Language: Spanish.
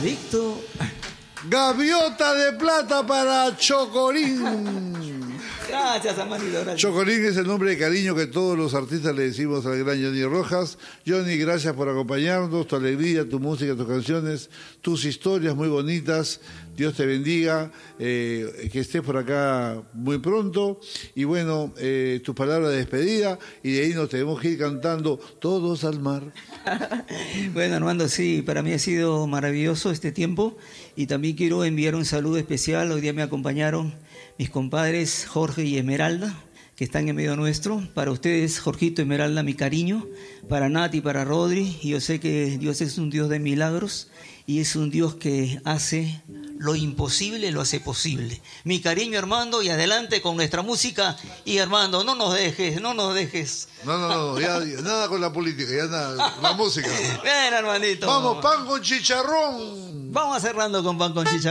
Adicto. Gaviota de plata para Chocorín. Gracias, Armandito, gracias. Chocorín es el nombre de cariño que todos los artistas le decimos al gran Johnny Rojas. Johnny, gracias por acompañarnos, tu alegría, tu música, tus canciones, tus historias muy bonitas. Dios te bendiga, que estés por acá muy pronto. Y bueno, tus palabras de despedida, y de ahí nos tenemos que ir cantando Todos al Mar. Bueno, Armando, sí, para mí ha sido maravilloso este tiempo, y también quiero enviar un saludo especial. Hoy día me acompañaron mis compadres Jorge y Esmeralda, que están en medio nuestro. Para ustedes, Jorgito, Esmeralda, mi cariño. Para Nati, para Rodri. Y yo sé que Dios es un Dios de milagros, y es un Dios que hace lo imposible, lo hace posible. Mi cariño, Armando, y adelante con nuestra música. Y Armando, no nos dejes. No, ya nada con la política, ya nada, la música. Ven, Armandito. Vamos, pan con chicharrón. Vamos cerrando con pan con chicharrón.